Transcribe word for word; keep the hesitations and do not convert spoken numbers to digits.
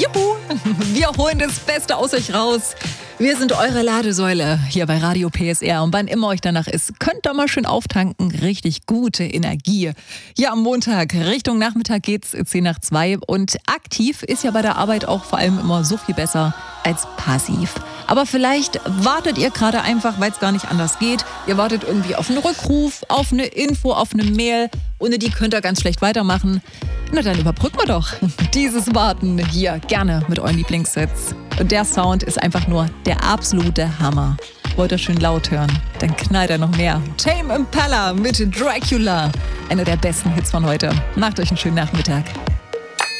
Juhu! Wir holen das Beste aus euch raus. Wir sind eure Ladesäule hier bei Radio P S R. Und wann immer euch danach ist, könnt ihr mal schön auftanken. Richtig gute Energie. Ja, am Montag Richtung Nachmittag geht's zehn nach zwei. Und aktiv ist ja bei der Arbeit auch vor allem immer so viel besser als passiv. Aber vielleicht wartet ihr gerade einfach, weil es gar nicht anders geht. Ihr wartet irgendwie auf einen Rückruf, auf eine Info, auf eine Mail. Ohne die könnt ihr ganz schlecht weitermachen. Na, dann überbrücken wir doch dieses Warten hier gerne mit euren Lieblingssets. Und der Sound ist einfach nur der absolute Hammer. Wollt ihr schön laut hören? Dann knallt er noch mehr. Tame Impala mit Dracula. Einer der besten Hits von heute. Macht euch einen schönen Nachmittag.